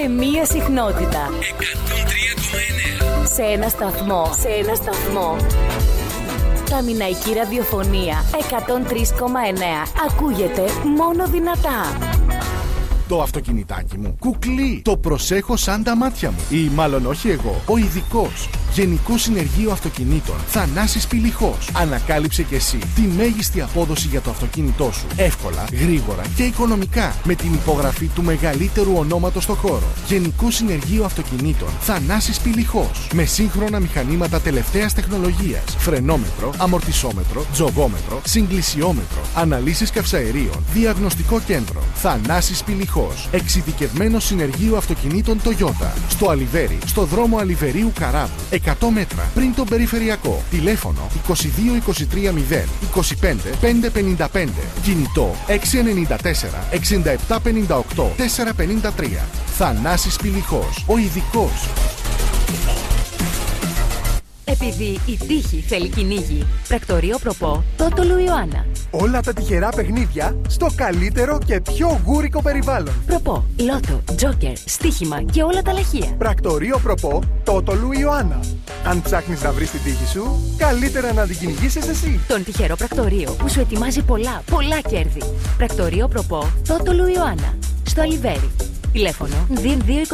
σε μία συχνότητα. 103,9. Σε ένα σταθμό. Τα Μιναϊκή ραδιοφωνία 103,9. Ακούγεται μόνο δυνατά. Το αυτοκινητάκι μου κουκλεί. Το προσέχω σαν τα μάτια μου. Ή μάλλον όχι εγώ, ο ειδικός. Γενικό Συνεργείο Αυτοκινήτων Θανάσης Πηλιχός. Ανακάλυψε κι εσύ τη μέγιστη απόδοση για το αυτοκίνητό σου. Εύκολα, γρήγορα και οικονομικά. Με την υπογραφή του μεγαλύτερου ονόματος στο χώρο. Γενικό Συνεργείο Αυτοκινήτων Θανάσης Πηλιχός. Με σύγχρονα μηχανήματα τελευταίας τεχνολογίας. Φρενόμετρο, αμορτισόμετρο, τζογόμετρο, συγκλησιόμετρο. Αναλύσεις καυσαερίων. Διαγνωστικό κέντρο. Θανάσης Πηλιχός. Εξειδικευμένο Συνεργείο Αυτοκινήτων Toyota. Στο Αλιβέρι, στο δρόμο Αλιβερίου Καράβου. 100 μέτρα πριν τον περιφερειακό. Τηλέφωνο 22 23 0 25 555. Κινητό 694 67 58 453. Θανάσης Πηλιχός, ο ειδικός. Επειδή η τύχη θέλει κυνήγι. Πρακτορείο Προπό, Τότολου Ιωάννα. Όλα τα τυχερά παιχνίδια στο καλύτερο και πιο γούρικο περιβάλλον. Προπό, Λότο, Τζόκερ, στοίχημα και όλα τα λαχεία. Πρακτορείο Προπό, Τότολου Ιωάννα. Αν ψάχνεις να βρεις την τύχη σου, καλύτερα να την κυνηγήσεις εσύ. Τον τυχερό πρακτορείο που σου ετοιμάζει πολλά κέρδη. Πρακτορείο Προπό, Τότολου Ιωάννα. Στο Αλιβέρι. Τηλέφωνο 2223 0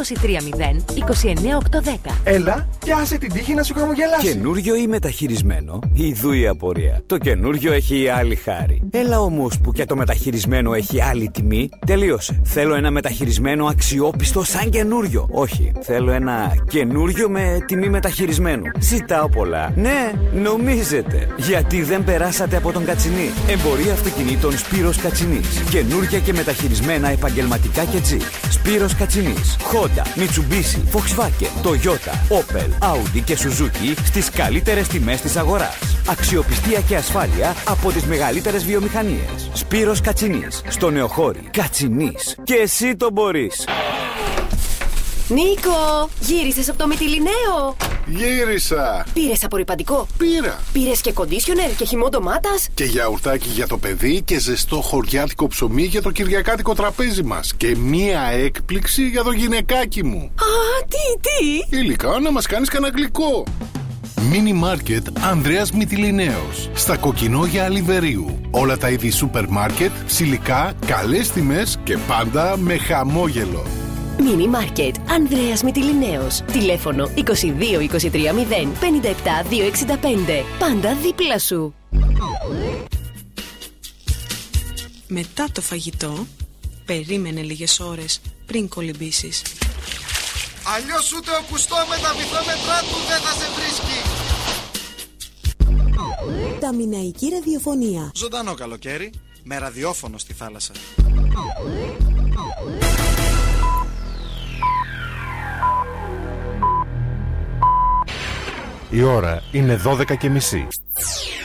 29 810. Έλα και άσε την τύχη να σου χαμογελάσει. Καινούριο ή μεταχειρισμένο, ιδού η απορία. Το καινούριο έχει άλλη χάρη. Έλα όμως που και το μεταχειρισμένο έχει άλλη τιμή. Τελείωσε. Θέλω ένα μεταχειρισμένο αξιόπιστο σαν καινούριο. Όχι, θέλω ένα καινούριο με τιμή μεταχειρισμένου. Ζητάω πολλά. Ναι, νομίζετε. Γιατί δεν περάσατε από τον Κατσινί. Εμπορία αυτοκινήτων Σπύρος Κατσινής. Καινούρια και μεταχειρισμένα επαγγελματικά και τζιπ. Σπύρος Κατσινής, Honda, Mitsubishi, Volkswagen, Toyota, Opel, Audi και Suzuki στις καλύτερες τιμές της αγοράς. Αξιοπιστία και ασφάλεια από τις μεγαλύτερες βιομηχανίες. Σπύρος Κατσινής, στο Νεοχώρι. Κατσινής. Και εσύ το μπορείς. Νίκο, γύρισες από το Μυτιληναίο. Γύρισα. Πήρες απορρυπαντικό. Πήρα. Πήρες και κοντίσιονερ και χυμό ντομάτας. Και γιαουρτάκι για το παιδί και ζεστό χωριάτικο ψωμί για το κυριακάτικο τραπέζι μας. Και μία έκπληξη για το γυναικάκι μου. Α, τι. Υλικά να μας κάνεις κανένα γλυκό. Μίνι μάρκετ Ανδρέας Μυτιληναίος. Στα Κοκκινόγια Αλιβερίου. Όλα τα είδη σούπερ μάρκετ, ψιλικά, καλές τιμές και πάντα με χαμόγελο. Μίνι μάρκετ Ανδρέας Μυτιληναίος. Τηλέφωνο 22 23 0 57 265. Πάντα δίπλα σου. Μετά το φαγητό, περίμενε λίγες ώρες πριν κολυμπήσεις. Αλλιώς ούτε ο κουστό με τα βυθόμετρά του δεν θα σε βρίσκει. Τα Μιναϊκή ραδιοφωνία. Ζωντανό καλοκαίρι, με ραδιόφωνο στη θάλασσα. Η ώρα είναι 12:30.